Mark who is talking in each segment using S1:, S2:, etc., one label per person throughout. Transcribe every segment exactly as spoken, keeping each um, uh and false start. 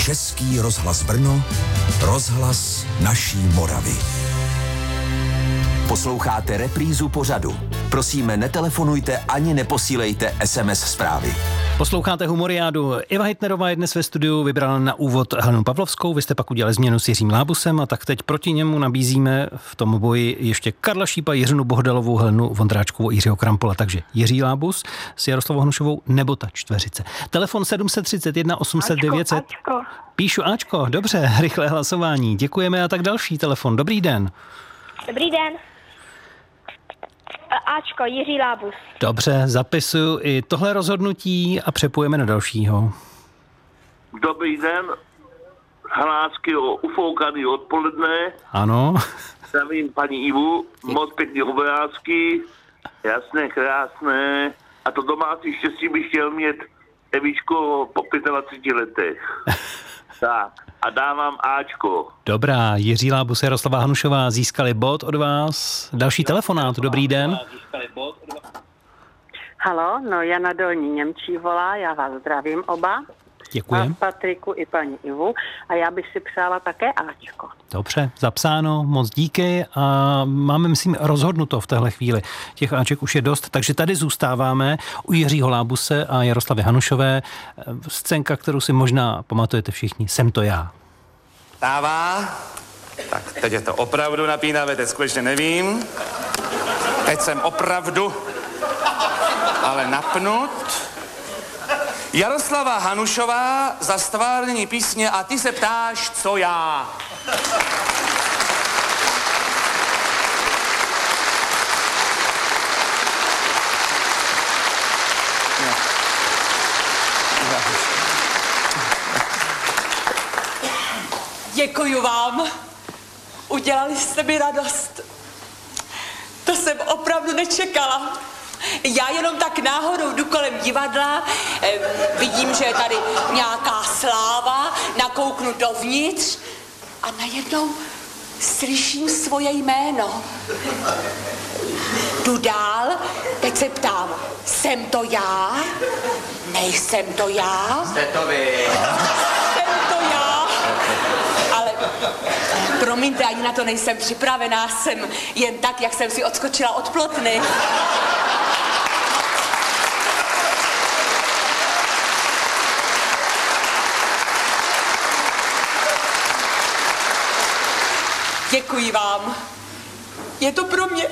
S1: Český rozhlas Brno, rozhlas naší Moravy. Posloucháte reprízu pořadu. Prosíme, netelefonujte ani neposílejte es em es zprávy.
S2: Posloucháte Humoriádu. Iva Hitnerová je dnes ve studiu, vybrala na úvod Helenu Pavlovskou, vy jste pak udělali změnu s Jiřím Lábusem a tak teď proti němu nabízíme v tom boji ještě Karla Šípa, Jiřinu Bohdalovou, Helenu Vondráčkovou, Jiřího Krampola. Takže Jiří Lábus s Jaroslavou Hanušovou nebo ta čtveřice. Telefon sedm set třicet jedna osm set devět set.
S3: Ačko.
S2: Píšu Ačko, dobře, rychlé hlasování. Děkujeme a tak další telefon. Dobrý den.
S3: Dobrý den. Ačko, Jiří Lábus.
S2: Dobře, zapisuju i tohle rozhodnutí a přepojeme na dalšího.
S4: Dobrý den, hlásky o ufoukaný odpoledne.
S2: Ano.
S4: Zdravím paní Ivu, moc pěkný obrázky, jasné, krásné. A to domácí štěstí bych chtěl mít, Evičko, po dvaceti pěti letech. Tak, a dávám Ačko.
S2: Dobrá, Jiří Lábus, Jaroslava Hanušová získali bod od vás. Další telefonát, dobrý den.
S5: Halo, no Jana Dolní Němčí volá, já vás zdravím oba.
S2: Děkuji.
S5: A Patriku i paní Ivu a já bych si přála také Ačko.
S2: Dobře, zapsáno, moc díky a máme, myslím, rozhodnuto v téhle chvíli. Těch Aček už je dost, takže tady zůstáváme u Jiřího Lábuse a Jaroslavy Hanušové. Scénka, kterou si možná pamatujete všichni, Jsem to já.
S6: Dává. Tak teď je to opravdu napínavé, teď skutečně nevím. Teď jsem opravdu ale napnut. Jaroslava Hanušová za stvárnění písně A ty se ptáš, co já.
S7: Děkuju vám. Udělali jste mi radost. To jsem opravdu nečekala. Já jenom tak náhodou jdu kolem divadla, eh, vidím, že je tady nějaká sláva, nakouknu dovnitř a najednou slyším svoje jméno. Jdu dál, teď se ptám, jsem to já? Nejsem to já?
S6: Jste to vy.
S7: Jsem to já? Ale promiňte, ani na to nejsem připravená, jsem jen tak, jak jsem si odskočila od plotny. Děkuji vám. Je to pro mě,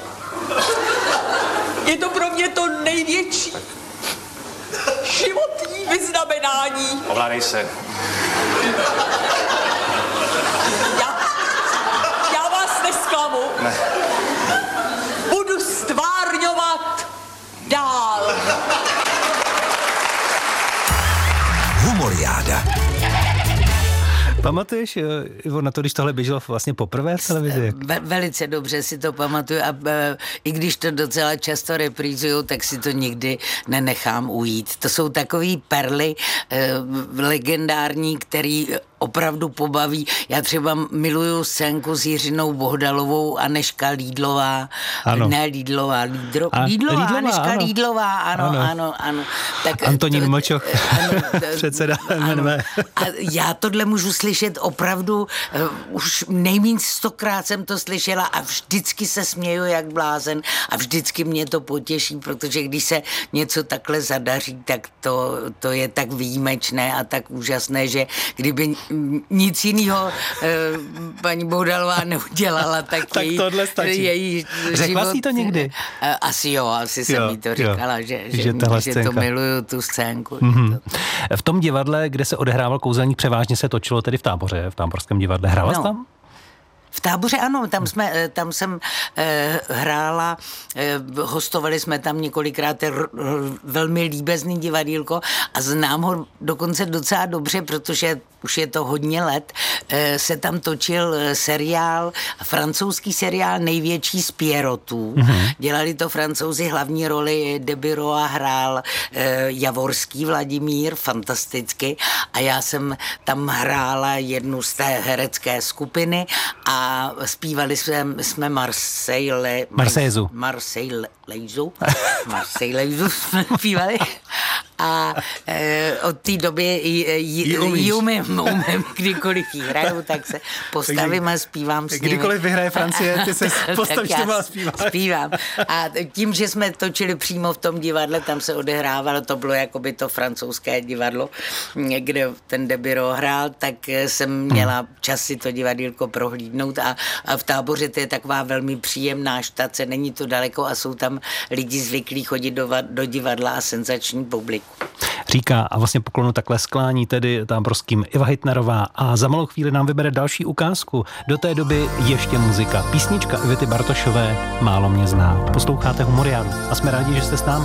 S7: je to pro mě to největší životní vyznamenání.
S6: Ovládej se.
S7: Já, já vás nesklamu.
S6: Ne.
S7: Budu stvárňovat dál.
S1: Humoriáda.
S2: Pamatuješ, Ivo, na to, když tohle běželo vlastně poprvé v televizi?
S8: Ve, velice dobře si to pamatuju a e, i když to docela často reprízuju, tak si to nikdy nenechám ujít. To jsou takový perly e, legendární, který opravdu pobaví. Já třeba miluju scénku s Jiřinou Bohdalovou a Nežka Lídlová.
S2: Ano.
S8: Ne Lídlová, Lídro,
S2: A,
S8: Lídlová,
S2: Lídlová,
S8: Nežka
S2: ano.
S8: Lídlová, ano, ano,
S2: Ano.
S8: ano. ano. Tak,
S2: Antonín
S8: to-
S2: Mlčoch,
S8: ano, to-
S2: předseda
S8: ano.
S2: M N V.
S8: A já tohle můžu slyšet opravdu, uh, už nejméně stokrát jsem to slyšela a vždycky se směju jak blázen a vždycky mě to potěší, protože když se něco takhle zadaří, tak to, to je tak výjimečné a tak úžasné, že kdyby nic jiného uh, paní Bohdalová neudělala, tak,
S2: Tak
S8: její,
S2: tohle stačí.
S8: její
S2: Řekla
S8: život,
S2: jsi to někdy?
S8: Uh, asi jo, asi jsem
S2: Jo,
S8: jí to
S2: jo.
S8: říkala, že, že,
S2: Že tahle
S8: že to
S2: scénka.
S8: miluju, tu scénku.
S2: Mhm. V tom divadle, kde se odehrával kouzelník, převážně se točilo tedy v Táboře, v Táborském divadle. Hrála jsi
S8: No.
S2: tam?
S8: V Táboře ano, tam, jsme, tam jsem eh, hrála, eh, hostovali jsme tam několikrát, to je r, r, velmi líbezný divadýlko a znám ho dokonce docela dobře, protože už je to hodně let, eh, se tam točil seriál, francouzský seriál Největší z Pierrotů. Mm-hmm. Dělali to Francouzi, hlavní roli Debiroa hrál eh, Javorský Vladimír, fantasticky, a já jsem tam hrála jednu z té herecké skupiny a zpívali jsme, jsme Marseille...
S2: Marseillaise.
S8: Marseillaisu. Marseillaisu jsme zpívali. A e, od té doby ji umím, umím, kdykoliv jí hraju, tak se postavím a zpívám s nimi.
S2: Kdykoliv vyhraje Francie, ty se postavíš tomu a zpíváš.
S8: Zpívám. A tím, že jsme točili přímo v tom divadle, tam se odehrávalo, to bylo jakoby to francouzské divadlo, kde ten De Biro hrál, tak jsem měla čas si to divadýlko prohlídnout a, a v Táboře to je taková velmi příjemná štace, není to daleko a jsou tam lidi zvyklí chodit do, do divadla a senzační publiku.
S2: Říká a vlastně poklonu takhle sklání tedy táborským Iva Heitnerová a za malou chvíli nám vybere další ukázku. Do té doby ještě muzika. Písnička Ivety Bartošové Málo mě zná. Posloucháte Humoriádu a jsme rádi, že jste s námi.